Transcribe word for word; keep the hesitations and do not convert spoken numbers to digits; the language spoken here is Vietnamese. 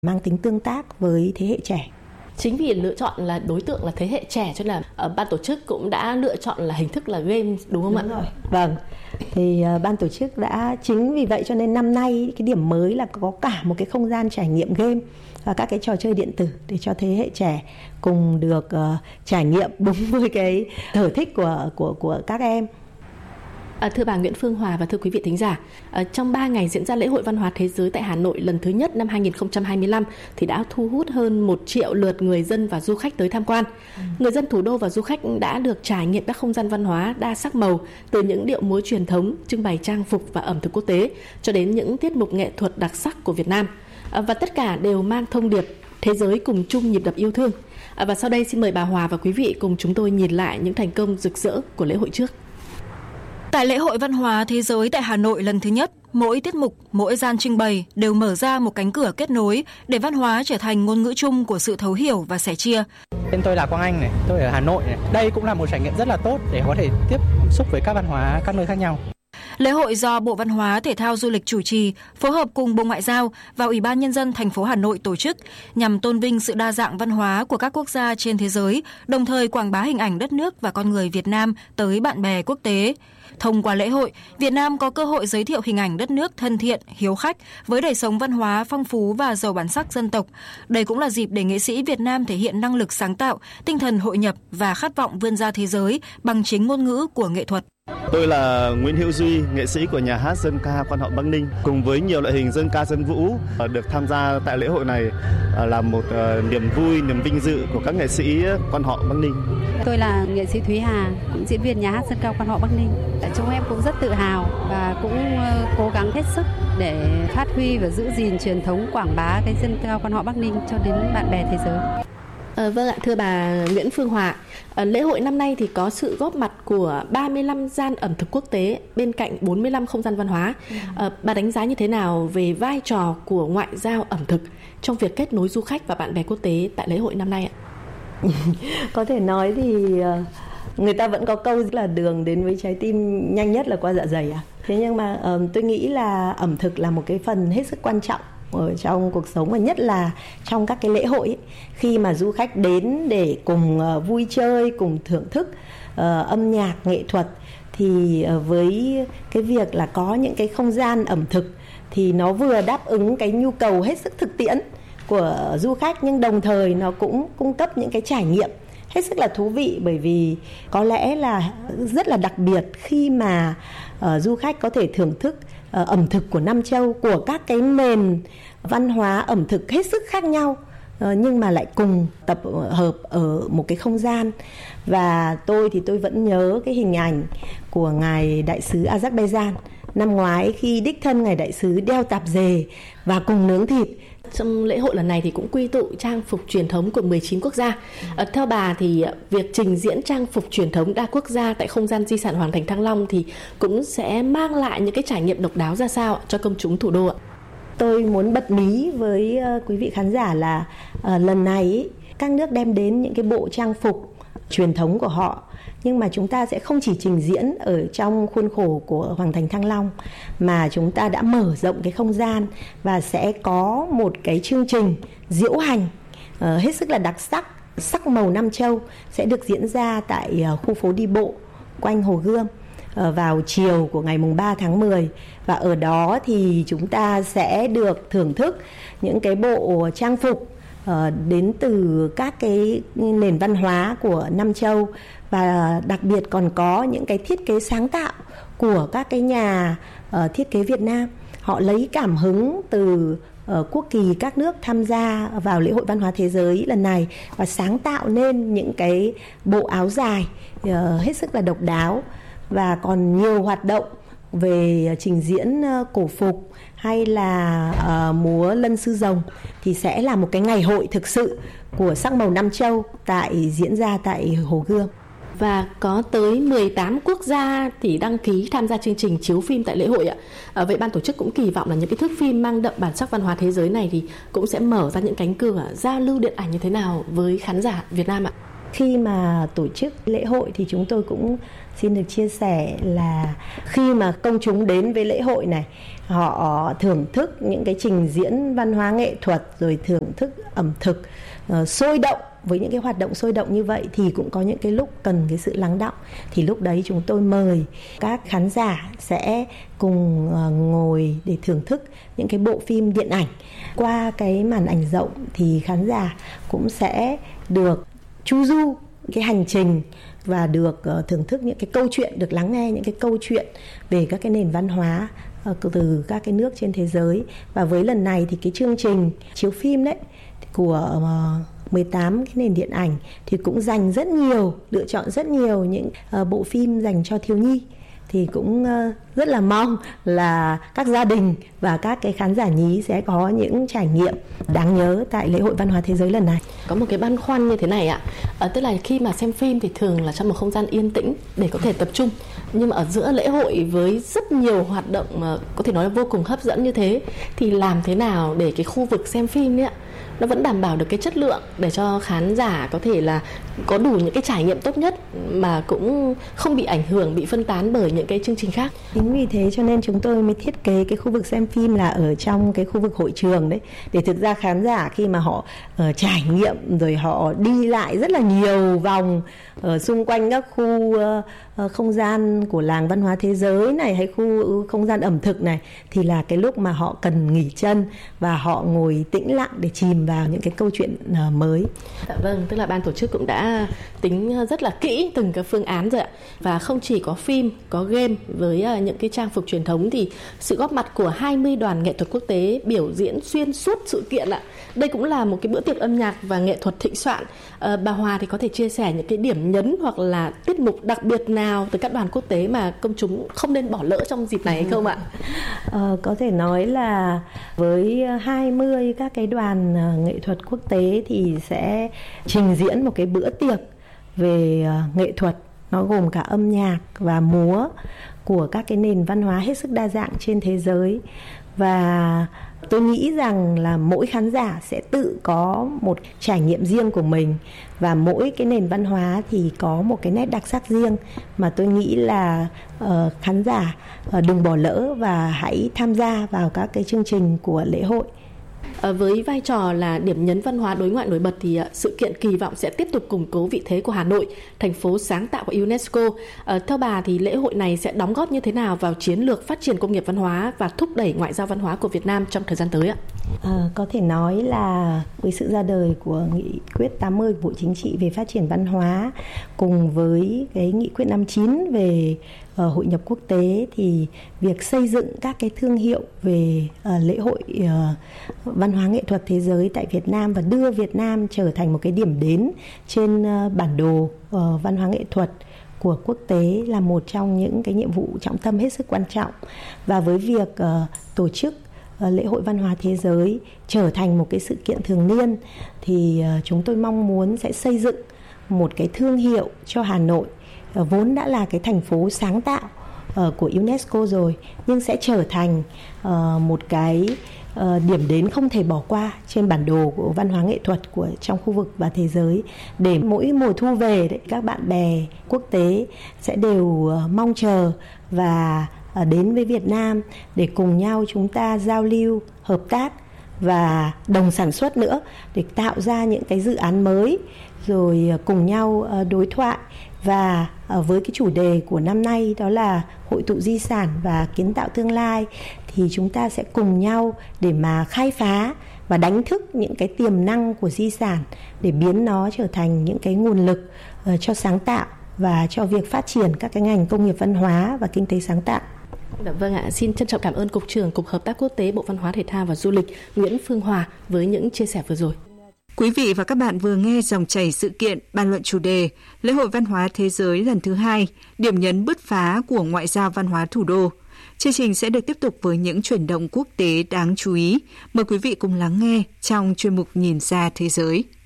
mang tính tương tác với thế hệ trẻ. Chính vì lựa chọn là đối tượng là thế hệ trẻ cho nên là uh, ban tổ chức cũng đã lựa chọn là hình thức là game, đúng không đúng ạ? Rồi. Vâng, thì uh, ban tổ chức đã chính vì vậy cho nên năm nay cái điểm mới là có cả một cái không gian trải nghiệm game và các cái trò chơi điện tử để cho thế hệ trẻ cùng được uh, trải nghiệm đúng với cái sở thích của của của các em. À, thưa bà Nguyễn Phương Hòa và thưa quý vị thính giả, à, trong ba ngày diễn ra lễ hội văn hóa thế giới tại Hà Nội lần thứ nhất năm hai không hai lăm thì đã thu hút hơn một triệu lượt người dân và du khách tới tham quan. Ừ. Người dân thủ đô và du khách đã được trải nghiệm các không gian văn hóa đa sắc màu, từ những điệu múa truyền thống, trưng bày trang phục và ẩm thực quốc tế cho đến những tiết mục nghệ thuật đặc sắc của Việt Nam. À, và tất cả đều mang thông điệp thế giới cùng chung nhịp đập yêu thương. À, và sau đây xin mời bà Hòa và quý vị cùng chúng tôi nhìn lại những thành công rực rỡ của lễ hội trước. Tại lễ hội văn hóa thế giới tại Hà Nội lần thứ nhất, mỗi tiết mục, mỗi gian trưng bày đều mở ra một cánh cửa kết nối để văn hóa trở thành ngôn ngữ chung của sự thấu hiểu và sẻ chia. Tên tôi là Quang Anh này, tôi ở Hà Nội này. Đây cũng là một trải nghiệm rất là tốt để có thể tiếp xúc với các văn hóa các nơi khác nhau. Lễ hội do Bộ Văn hóa, Thể thao, Du lịch chủ trì, phối hợp cùng Bộ Ngoại giao và Ủy ban Nhân dân thành phố Hà Nội tổ chức nhằm tôn vinh sự đa dạng văn hóa của các quốc gia trên thế giới, đồng thời quảng bá hình ảnh đất nước và con người Việt Nam tới bạn bè quốc tế. Thông qua lễ hội, Việt Nam có cơ hội giới thiệu hình ảnh đất nước thân thiện, hiếu khách với đời sống văn hóa phong phú và giàu bản sắc dân tộc. Đây cũng là dịp để nghệ sĩ Việt Nam thể hiện năng lực sáng tạo, tinh thần hội nhập và khát vọng vươn ra thế giới bằng chính ngôn ngữ của nghệ thuật. Tôi là Nguyễn Hữu Duy, nghệ sĩ của nhà hát dân ca Quan họ Bắc Ninh. Cùng với nhiều loại hình dân ca dân vũ được tham gia tại lễ hội này là một niềm vui, niềm vinh dự của các nghệ sĩ Quan họ Bắc Ninh. Tôi là nghệ sĩ Thúy Hà, cũng diễn viên nhà hát dân ca Quan họ Bắc Ninh. Chúng em cũng rất tự hào và cũng cố gắng hết sức để phát huy và giữ gìn truyền thống quảng bá cái dân ca Quan họ Bắc Ninh cho đến bạn bè thế giới. À, vâng ạ, thưa bà Nguyễn Phương Hòa, à, lễ hội năm nay thì có sự góp mặt của ba mươi lăm gian ẩm thực quốc tế bên cạnh bốn mươi lăm không gian văn hóa. À, bà đánh giá như thế nào về vai trò của ngoại giao ẩm thực trong việc kết nối du khách và bạn bè quốc tế tại lễ hội năm nay ạ? Có thể nói thì người ta vẫn có câu là đường đến với trái tim nhanh nhất là qua dạ dày à. Thế nhưng mà um, tôi nghĩ là ẩm thực là một cái phần hết sức quan trọng ở trong cuộc sống, và nhất là trong các cái lễ hội ấy, khi mà du khách đến để cùng uh, vui chơi, cùng thưởng thức uh, âm nhạc, nghệ thuật, thì uh, với cái việc là có những cái không gian ẩm thực thì nó vừa đáp ứng cái nhu cầu hết sức thực tiễn của du khách, nhưng đồng thời nó cũng cung cấp những cái trải nghiệm hết sức là thú vị, bởi vì có lẽ là rất là đặc biệt khi mà uh, du khách có thể thưởng thức uh, ẩm thực của Nam Châu, của các cái nền văn hóa ẩm thực hết sức khác nhau, uh, nhưng mà lại cùng tập hợp ở một cái không gian. Và tôi thì tôi vẫn nhớ cái hình ảnh của ngài đại sứ Azerbaijan năm ngoái khi đích thân ngài đại sứ đeo tạp dề và cùng nướng thịt. Trong lễ hội lần này thì cũng quy tụ trang phục truyền thống của mười chín quốc gia. À, theo bà thì việc trình diễn trang phục truyền thống đa quốc gia tại không gian di sản Hoàng thành Thăng Long thì cũng sẽ mang lại những cái trải nghiệm độc đáo ra sao cho công chúng thủ đô ạ? Tôi muốn bật mí với quý vị khán giả là uh, lần này ý, các nước đem đến những cái bộ trang phục truyền thống của họ, nhưng mà chúng ta sẽ không chỉ trình diễn ở trong khuôn khổ của Hoàng thành Thăng Long, mà chúng ta đã mở rộng cái không gian và sẽ có một cái chương trình diễu hành uh, hết sức là đặc sắc, sắc màu Nam Châu sẽ được diễn ra tại uh, khu phố đi bộ quanh Hồ Gươm uh, vào chiều của ngày mùng ba tháng mười. Và ở đó thì chúng ta sẽ được thưởng thức những cái bộ trang phục uh, đến từ các cái nền văn hóa của Nam Châu, và đặc biệt còn có những cái thiết kế sáng tạo của các cái nhà uh, thiết kế Việt Nam. Họ lấy cảm hứng từ uh, quốc kỳ các nước tham gia vào lễ hội văn hóa thế giới lần này và sáng tạo nên những cái bộ áo dài uh, hết sức là độc đáo, và còn nhiều hoạt động về trình diễn uh, cổ phục hay là uh, múa lân sư rồng, thì sẽ là một cái ngày hội thực sự của sắc màu Nam Châu tại diễn ra tại Hồ Gươm. Và có tới mười tám quốc gia thì đăng ký tham gia chương trình chiếu phim tại lễ hội ạ. À, vậy ban tổ chức cũng kỳ vọng là những cái thước phim mang đậm bản sắc văn hóa thế giới này thì cũng sẽ mở ra những cánh cửa giao lưu điện ảnh như thế nào với khán giả Việt Nam ạ? Khi mà tổ chức lễ hội thì chúng tôi cũng xin được chia sẻ là khi mà công chúng đến với lễ hội này, họ thưởng thức những cái trình diễn văn hóa nghệ thuật, rồi thưởng thức ẩm thực uh, sôi động. Với những cái hoạt động sôi động như vậy thì cũng có những cái lúc cần cái sự lắng đọng. Thì lúc đấy chúng tôi mời các khán giả sẽ cùng uh, ngồi để thưởng thức những cái bộ phim điện ảnh. Qua cái màn ảnh rộng thì khán giả cũng sẽ được chu du cái hành trình và được uh, thưởng thức những cái câu chuyện, được lắng nghe những cái câu chuyện về các cái nền văn hóa uh, từ các cái nước trên thế giới. Và với lần này thì cái chương trình chiếu phim đấy của uh, mười tám cái nền điện ảnh thì cũng dành rất nhiều, lựa chọn rất nhiều những uh, bộ phim dành cho thiếu nhi. Thì cũng uh, rất là mong là các gia đình và các cái khán giả nhí sẽ có những trải nghiệm đáng nhớ tại lễ hội văn hóa thế giới lần này. Có một cái băn khoăn như thế này ạ, à, tức là khi mà xem phim thì thường là trong một không gian yên tĩnh để có thể tập trung. Nhưng mà ở giữa lễ hội với rất nhiều hoạt động mà có thể nói là vô cùng hấp dẫn như thế, thì làm thế nào để cái khu vực xem phim ấy ạ, nó vẫn đảm bảo được cái chất lượng để cho khán giả có thể là có đủ những cái trải nghiệm tốt nhất mà cũng không bị ảnh hưởng, bị phân tán bởi những cái chương trình khác. Chính vì thế cho nên chúng tôi mới thiết kế cái khu vực xem phim là ở trong cái khu vực hội trường đấy, để thực ra khán giả khi mà họ uh, trải nghiệm rồi họ đi lại rất là nhiều vòng ở xung quanh các khu uh, uh, không gian của làng văn hóa thế giới này hay khu uh, không gian ẩm thực này, thì là cái lúc mà họ cần nghỉ chân và họ ngồi tĩnh lặng để chìm vào những cái câu chuyện uh, mới. Dạ vâng, tức là ban tổ chức cũng đã tính rất là kỹ từng cái phương án rồi ạ. Và không chỉ có phim, có game với uh, những cái trang phục truyền thống, thì sự góp mặt của hai mươi đoàn nghệ thuật quốc tế biểu diễn xuyên suốt sự kiện ạ. Đây cũng là một cái bữa tiệc âm nhạc và nghệ thuật thịnh soạn. Uh, bà Hòa thì có thể chia sẻ những cái điểm nhấn hoặc là tiết mục đặc biệt nào từ các đoàn quốc tế mà công chúng không nên bỏ lỡ trong dịp này hay không ạ? Uh, có thể nói là với hai mươi các cái đoàn uh, nghệ thuật quốc tế thì sẽ trình diễn một cái bữa tiệc về uh, nghệ thuật, nó gồm cả âm nhạc và múa của các cái nền văn hóa hết sức đa dạng trên thế giới. Và tôi nghĩ rằng là mỗi khán giả sẽ tự có một trải nghiệm riêng của mình, và mỗi cái nền văn hóa thì có một cái nét đặc sắc riêng mà tôi nghĩ là uh, khán giả uh, đừng bỏ lỡ và hãy tham gia vào các cái chương trình của lễ hội. À, với vai trò là điểm nhấn văn hóa đối ngoại nổi bật thì uh, sự kiện kỳ vọng sẽ tiếp tục củng cố vị thế của Hà Nội, thành phố sáng tạo của UNESCO. À, theo bà thì lễ hội này sẽ đóng góp như thế nào vào chiến lược phát triển công nghiệp văn hóa và thúc đẩy ngoại giao văn hóa của Việt Nam trong thời gian tới ạ? À, có thể nói là với sự ra đời của nghị quyết tám mươi của Bộ Chính trị về phát triển văn hóa cùng với cái nghị quyết năm mươi chín về uh, hội nhập quốc tế, thì việc xây dựng các cái thương hiệu về uh, lễ hội uh, văn hóa nghệ thuật thế giới tại Việt Nam và đưa Việt Nam trở thành một cái điểm đến trên uh, bản đồ uh, văn hóa nghệ thuật của quốc tế là một trong những cái nhiệm vụ trọng tâm hết sức quan trọng. Và với việc uh, tổ chức lễ hội văn hóa thế giới trở thành một cái sự kiện thường niên thì chúng tôi mong muốn sẽ xây dựng một cái thương hiệu cho Hà Nội, vốn đã là cái thành phố sáng tạo của UNESCO rồi, nhưng sẽ trở thành một cái điểm đến không thể bỏ qua trên bản đồ của văn hóa nghệ thuật của trong khu vực và thế giới, để mỗi mùa thu về đấy, các bạn bè quốc tế sẽ đều mong chờ và đến với Việt Nam để cùng nhau chúng ta giao lưu, hợp tác và đồng sản xuất nữa, để tạo ra những cái dự án mới, rồi cùng nhau đối thoại. Và với cái chủ đề của năm nay đó là hội tụ di sản và kiến tạo tương lai, thì chúng ta sẽ cùng nhau để mà khai phá và đánh thức những cái tiềm năng của di sản để biến nó trở thành những cái nguồn lực cho sáng tạo và cho việc phát triển các cái ngành công nghiệp văn hóa và kinh tế sáng tạo. Dạ, vâng ạ, xin trân trọng cảm ơn Cục trưởng Cục Hợp tác Quốc tế Bộ Văn hóa Thể thao và Du lịch Nguyễn Phương Hòa với những chia sẻ vừa rồi. Quý vị và các bạn vừa nghe dòng chảy sự kiện bàn luận chủ đề Lễ hội Văn hóa Thế giới lần thứ hai, điểm nhấn bứt phá của ngoại giao văn hóa thủ đô. Chương trình sẽ được tiếp tục với những chuyển động quốc tế đáng chú ý. Mời quý vị cùng lắng nghe trong chuyên mục Nhìn ra thế giới.